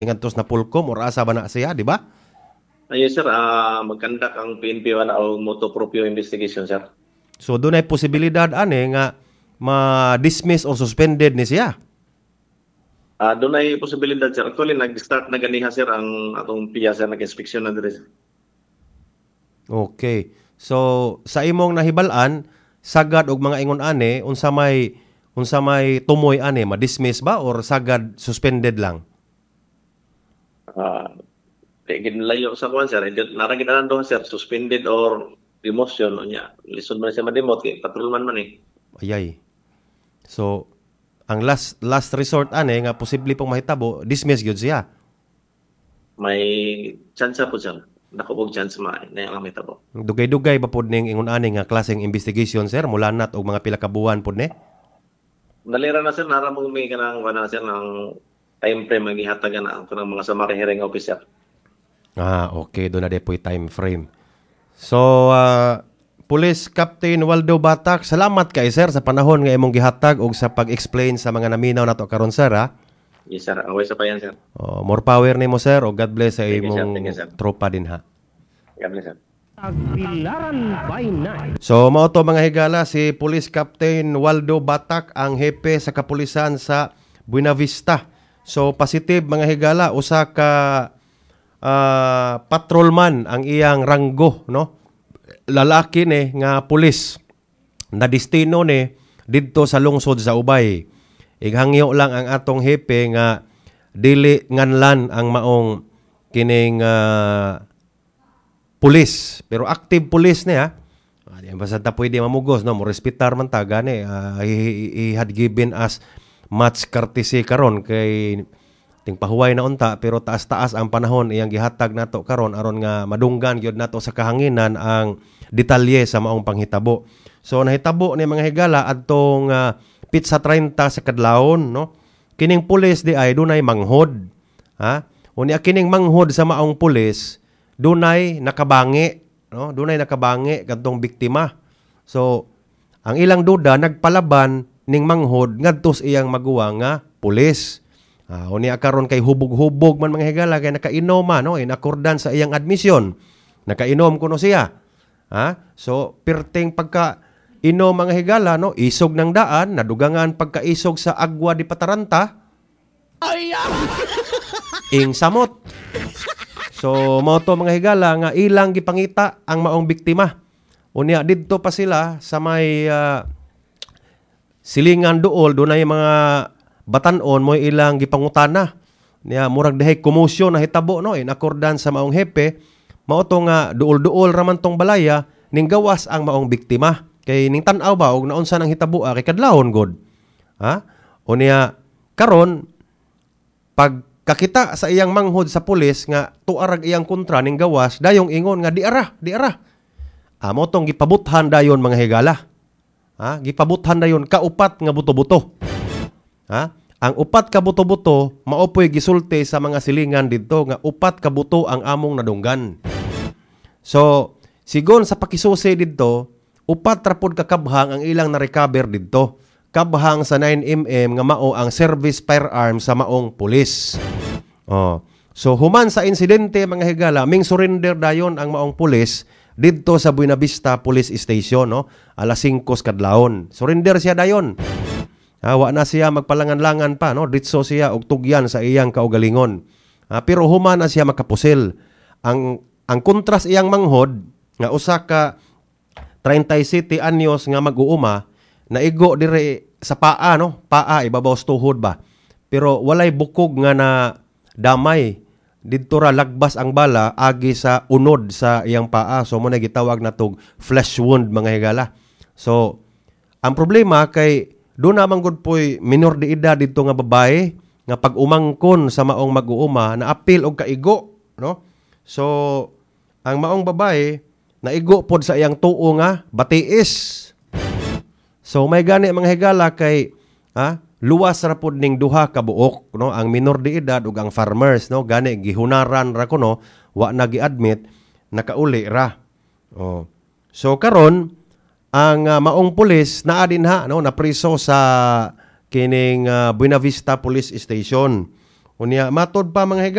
ngadtos na Pulcom or asa ba na siya, di ba? Yes, sir. Magkandak ang PNP na o moto proprio investigation, sir. So doon ay posibilidad ani nga ma-dismiss o suspended ni siya. Doon ay posibilidad, sir. Actually, nag-start na ganiha, sir, ang atong PIA, sir, nag-inspection na dire. Okay. So sa imong nahibalan, sagad og mga ingon ani unsa may tumoy ani, ma-dismiss ba or sagad suspended lang? Ah, ginlayo sa kuan, sir. Naraginanan doon, sir, suspended or demotion niya. Lisod man siya ma-demote, patrolman man eh. Ayay. So ang last resort ani nga posible pong mahitabo, dismiss gyud siya. May chance po, sir. Nakupog chance na yung may tabo. Dugay-dugay ba pud ning ingon ani nga klaseng investigation sir mula nat og mga pila ka buwan pud ni? Dalira na, sir, naramong may kanang wala, sir, ng time frame ang ihatagan na ang kanang mga summary hearing officer. Okay, do na depoy time frame. So Police Captain Waldo Batak, salamat kay sir sa panahon nga imong gihatag og sa pag-explain sa mga naminaw nato karon sir ha. Yes, sir. Away sa payan, sir. More power nimo sir og God bless sa Thank you, sir. imong Thank you, sir. tropa din ha. God bless, sir. Tagbilaran by night. So mao to mga higala si Police Captain Waldo Batak ang hepe sa kapulisan sa Buenavista. So positive mga higala usa ka patrolman ang iyang ranggo no. Lalaki ni nga pulis na destino ni didto sa lungsod sa Ubay. Ighangyo lang ang atong hepe nga dili nganlan ang maong kining pulis, pero active pulis niya. Basta ta pwede mamugos, no? Mo respetar man ta gani. He had given us much courtesy karon kay ting pahuway na unta pero taas-taas ang panahon iyang gihatag nato karon aron nga madunggan gyud nato sa kahanginan ang detalye sa maong panghitabo. So nahitabo ni mga higala adtong Pizza 30 sa kadlawon, no? Kining pulis di ay dunay manghod. Ha? Unya kining manghod sa maong pulis dunay nakabangi, no? Dunay nakabangi kadtong biktima. So ang ilang duda nagpalaban ning manghod ngadto sa iyang maguwa nga pulis. Unya karon kay hubog-hubog man mga higala kay nakainom no, in accordance sa iyang admission. Nakainom kuno siya. So perting pagka inom mga higala no, isog ng daan, nadugangan pagkaisog sa agwa di Pataranta. Ing samot. So mao to mga higala nga ilang gipangita ang maong biktima. Unya didto pa sila sa may silingan duol dunay mga batan-on mo ilang gipangutana. Niya murag dahay commotion na hitabo no in accordance sa maong hepe. Mao to nga duol-duol raman tong balaya ning gawas ang maong biktima. Kay ning tan-aw ba og naunsa nang hitabo kay kadlawon god. Unya karon pag kakita sa iyang manghod sa pulis nga tuarag iyang kontra ning gawas dayong ingon nga di ara. Amo tong gipabuthan dayon mga higala. Gipabuthan dayon kaupat nga buto-buto. Ang upat ka buto-buto maopoy gisulti sa mga silingan didto nga upat ka buto ang among nadunggan. So sigon sa pakisusi didto upat ra pud ka kabhang ang ilang na-recover didto. Kabhang sa 9mm nga mao ang service firearm sa maong pulis. So human sa insidente mga higala, ming surrender dayon ang maong pulis didto sa Buenavista Police Station no, alas 5 kadlawon. Surrender siya dayon. Wa na siya magpalangan-langan pa no, ditso siya og tugyan sa iyang kaugalingon. Pero human na siya makapusil. Ang kontras iyang manghod nga usa ka 37 anyos nga mag-uuma naigo dire sa paa no, paa ibabaw sa tuhod ba. Pero walay bukog nga na damay didto ra lagbas ang bala agi sa unod sa iyang paa. So mo na gitawag natog flesh wound mga higala. So ang problema kay doon naman gud po'y minor de edad dito nga babae nga pag umangkon sa maong mag-uuma na apil og kaigo no. So ang maong babae naigo pod sa iyang tuo nga batiis. So may gani mga higala kay luwas ra pod ning duha ka buok no, ang minor de edad ug ang farmers no, gani gihunaran ra kuno wa na gi-admit nakauli ra. So karon ang maong pulis naa din no, napriso sa kining Buenavista Police Station. Unya matod pa mga